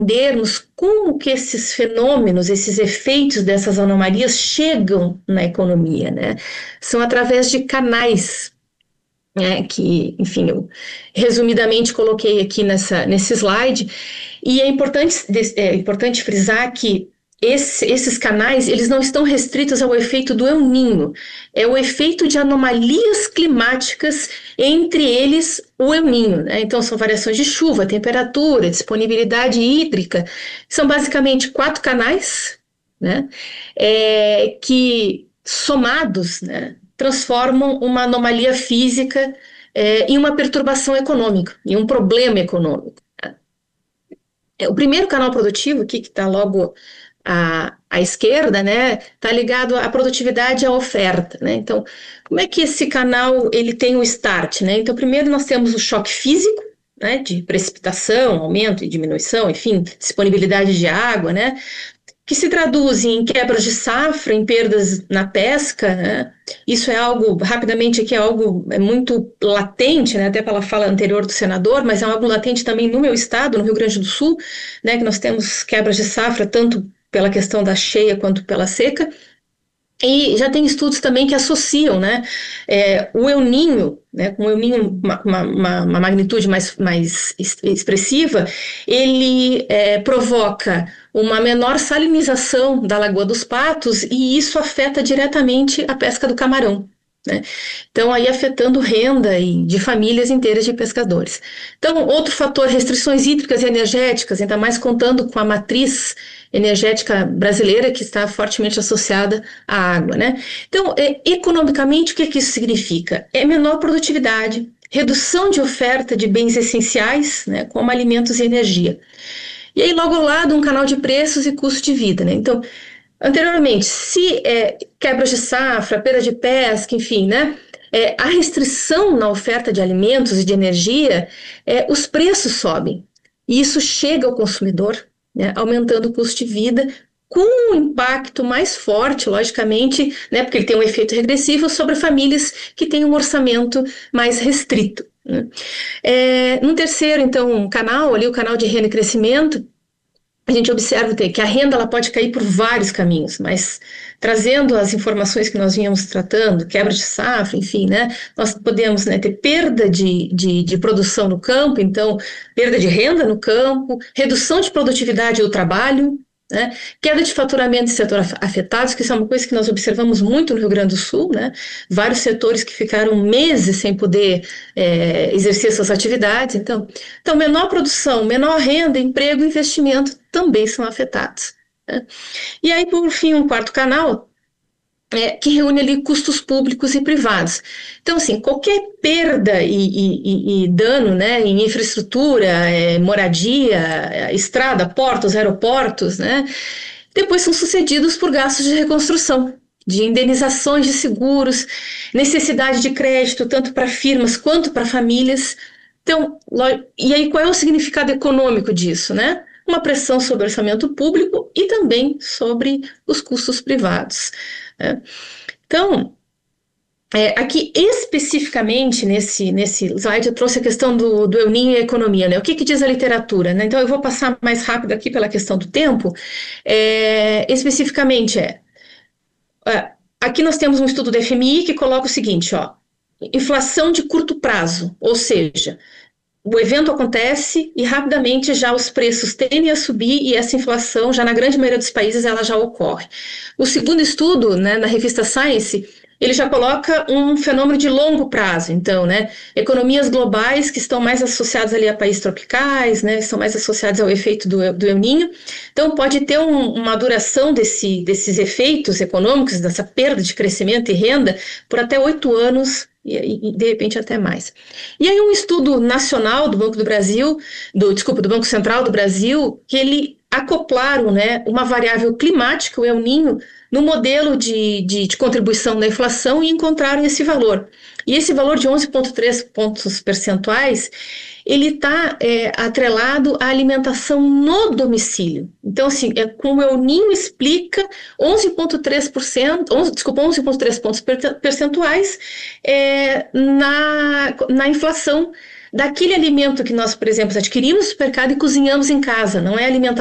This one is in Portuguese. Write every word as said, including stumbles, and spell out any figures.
entendermos como que esses fenômenos, esses efeitos dessas anomalias chegam na economia, né? São através de canais, né, que, enfim, eu resumidamente coloquei aqui nessa, nesse slide, e é importante, é importante frisar que esse, esses canais, eles não estão restritos ao efeito do El Niño, é o efeito de anomalias climáticas, entre eles o El Niño, né? Então são variações de chuva, temperatura, disponibilidade hídrica, são basicamente quatro canais, né, é, que somados, né, transformam uma anomalia física é, em uma perturbação econômica, em um problema econômico. É, o primeiro canal produtivo, aqui que está logo à, à esquerda, né, está ligado à produtividade e à oferta, né? Então, como é que esse canal ele tem o start, né? Então, primeiro nós temos o choque físico, né, de precipitação, aumento e diminuição, enfim, disponibilidade de água, né, que se traduz em quebras de safra, em perdas na pesca, né? Isso é algo, rapidamente aqui, é algo é muito latente, né? Até pela fala anterior do senador, mas é algo latente também no meu estado, no Rio Grande do Sul, né? Que nós temos quebras de safra, tanto pela questão da cheia quanto pela seca, e já tem estudos também que associam, né, é, o El Niño, né, com o El Niño uma, uma, uma magnitude mais, mais expressiva, ele é, provoca uma menor salinização da Lagoa dos Patos e isso afeta diretamente a pesca do camarão, né? Então, aí afetando renda e de famílias inteiras de pescadores. Então, outro fator, restrições hídricas e energéticas, ainda mais contando com a matriz energética brasileira que está fortemente associada à água, né? Então, é, economicamente, o que, que isso significa? É menor produtividade, redução de oferta de bens essenciais, né, como alimentos e energia. E aí, logo ao lado, um canal de preços e custo de vida, né? Então, anteriormente, se é, quebras de safra, perda de pesca, enfim, né? É, a restrição na oferta de alimentos e de energia, é, os preços sobem. E isso chega ao consumidor, né, aumentando o custo de vida, com um impacto mais forte, logicamente, né, porque ele tem um efeito regressivo sobre famílias que têm um orçamento mais restrito, né. É, no terceiro, então, canal, ali o canal de renda e crescimento, a gente observa que a renda ela pode cair por vários caminhos, mas trazendo as informações que nós vínhamos tratando, quebra de safra, enfim, né, nós podemos, né, ter perda de, de, de produção no campo, então, perda de renda no campo, redução de produtividade do trabalho, né, queda de faturamento de setor afetados, que isso é uma coisa que nós observamos muito no Rio Grande do Sul, né, vários setores que ficaram meses sem poder é, exercer suas atividades, então, então, menor produção, menor renda, emprego, investimento também são afetados, né. E aí, por fim, um quarto canal, É, que reúne ali custos públicos e privados. Então, assim, qualquer perda e, e, e dano, né, em infraestrutura, é, moradia, estrada, portos, aeroportos, né, depois são sucedidos por gastos de reconstrução, de indenizações de seguros, necessidade de crédito, tanto para firmas quanto para famílias. Então, e aí qual é o significado econômico disso, né? Uma pressão sobre o orçamento público e também sobre os custos privados. Né? Então, é, aqui especificamente nesse, nesse slide eu trouxe a questão do, do El Niño e a economia, né? O que, que diz a literatura, né? Então eu vou passar mais rápido aqui pela questão do tempo. É, especificamente é, é, aqui nós temos um estudo do F M I que coloca o seguinte, ó, inflação de curto prazo, ou seja, o evento acontece e rapidamente já os preços tendem a subir e essa inflação, já na grande maioria dos países, ela já ocorre. O segundo estudo, né, na revista Science, ele já coloca um fenômeno de longo prazo, então, né, economias globais que estão mais associadas ali a países tropicais, né, estão mais associadas ao efeito do, do El Niño, então pode ter um, uma duração desse, desses efeitos econômicos, dessa perda de crescimento e renda, por até oito anos, E, e de repente até mais. E aí um estudo nacional do Banco do Brasil, do, desculpa, do Banco Central do Brasil, que ele acoplaram, né, uma variável climática, o El Niño, no modelo de, de, de contribuição da inflação e encontraram esse valor. E esse valor de onze vírgula três pontos percentuais, ele está é, atrelado à alimentação no domicílio. Então, assim, é como o El Niño explica onze vírgula três por cento, onze, desculpa, onze vírgula três pontos percentuais é, na, na inflação daquele alimento que nós, por exemplo, adquirimos no supermercado e cozinhamos em casa, não é alimentação